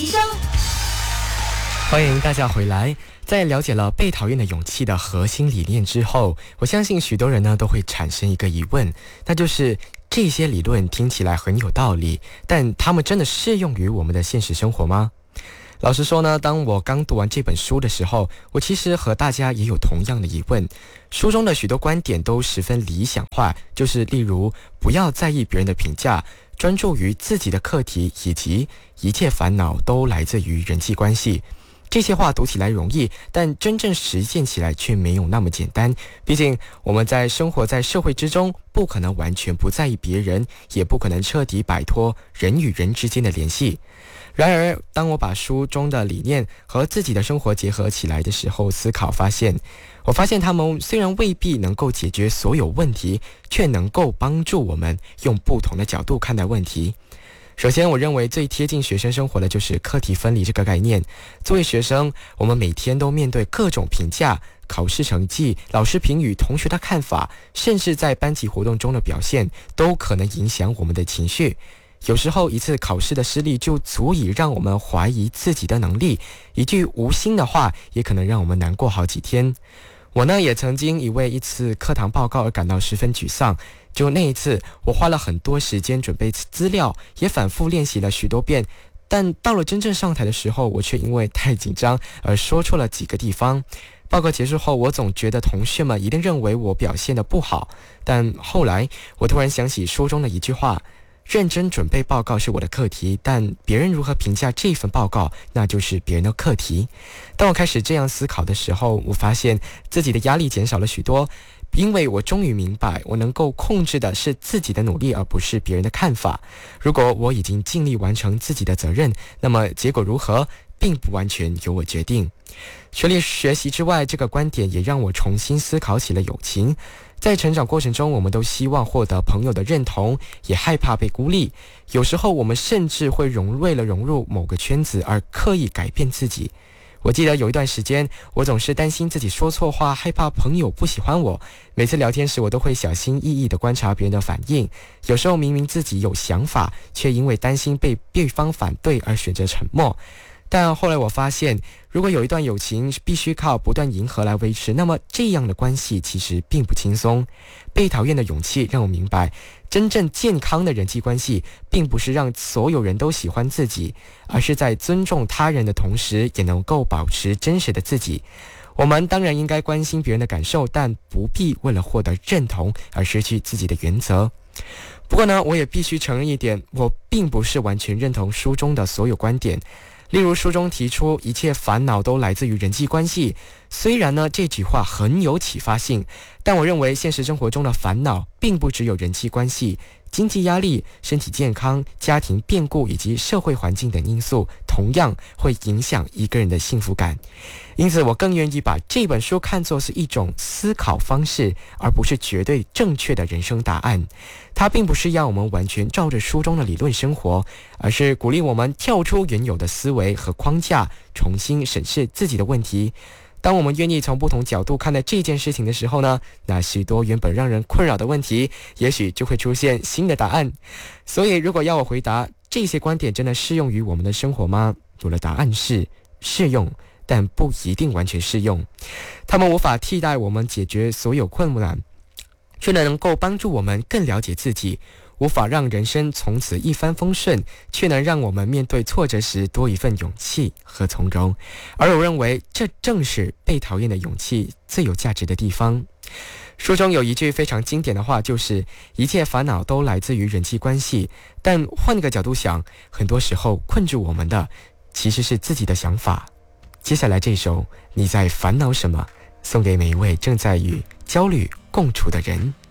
习生。 欢迎大家回来。在了解了被讨厌的勇气的核心理念之后，我相信许多人呢都会产生一个疑问，那就是这些理论听起来很有道理，但它们真的适用于我们的现实生活吗？老实说呢，当我刚读完这本书的时候，我其实和大家也有同样的疑问。书中的许多观点都十分理想化，就是例如不要在意别人的评价，专注于自己的课题，以及一切烦恼都来自于人际关系。这些话读起来容易，但真正实践起来却没有那么简单。毕竟我们生活在社会之中，不可能完全不在意别人，也不可能彻底摆脱人与人之间的联系。然而，当我把书中的理念和自己的生活结合起来的时候，我发现他们虽然未必能够解决所有问题，却能够帮助我们用不同的角度看待问题。首先，我认为最贴近学生生活的就是课题分离这个概念。作为学生，我们每天都面对各种评价、考试成绩、老师评语、同学的看法，甚至在班级活动中的表现，都可能影响我们的情绪。有时候，一次考试的失利就足以让我们怀疑自己的能力，一句无心的话也可能让我们难过好几天。我呢，也曾经因为一次课堂报告而感到十分沮丧。就那一次，我花了很多时间准备资料，也反复练习了许多遍，但到了真正上台的时候，我却因为太紧张而说错了几个地方。报告结束后，我总觉得同学们一定认为我表现得不好，但后来我突然想起书中的一句话：认真准备报告是我的课题，但别人如何评价这份报告，那就是别人的课题。当我开始这样思考的时候，我发现自己的压力减少了许多，因为我终于明白，我能够控制的是自己的努力，而不是别人的看法。如果我已经尽力完成自己的责任，那么结果如何，并不完全由我决定。除了学习之外，这个观点也让我重新思考起了友情。在成长过程中，我们都希望获得朋友的认同，也害怕被孤立。有时候我们甚至会为了融入某个圈子而刻意改变自己。我记得有一段时间，我总是担心自己说错话，害怕朋友不喜欢我。每次聊天时，我都会小心翼翼地观察别人的反应。有时候明明自己有想法，却因为担心被对方反对而选择沉默。但后来我发现，如果有一段友情必须靠不断迎合来维持，那么这样的关系其实并不轻松。被讨厌的勇气让我明白，真正健康的人际关系并不是让所有人都喜欢自己，而是在尊重他人的同时，也能够保持真实的自己。我们当然应该关心别人的感受，但不必为了获得认同而失去自己的原则。不过呢，我也必须承认一点，我并不是完全认同书中的所有观点。例如书中提出一切烦恼都来自于人际关系，虽然呢这句话很有启发性，但我认为现实生活中的烦恼并不只有人际关系，经济压力、身体健康、家庭变故以及社会环境等因素同样会影响一个人的幸福感。因此我更愿意把这本书看作是一种思考方式，而不是绝对正确的人生答案。它并不是要我们完全照着书中的理论生活，而是鼓励我们跳出原有的思维和框架，重新审视自己的问题。当我们愿意从不同角度看待这件事情的时候呢，那许多原本让人困扰的问题，也许就会出现新的答案。所以如果要我回答这些观点真的适用于我们的生活吗？我的答案是适用，但不一定完全适用。它们无法替代我们解决所有困难，却能够帮助我们更了解自己。无法让人生从此一帆风顺，却能让我们面对挫折时多一份勇气和从容。而我认为这正是被讨厌的勇气最有价值的地方。书中有一句非常经典的话，就是一切烦恼都来自于人际关系。但换个角度想，很多时候困住我们的其实是自己的想法。接下来这首《你在烦恼什么》送给每一位正在与焦虑共处的人。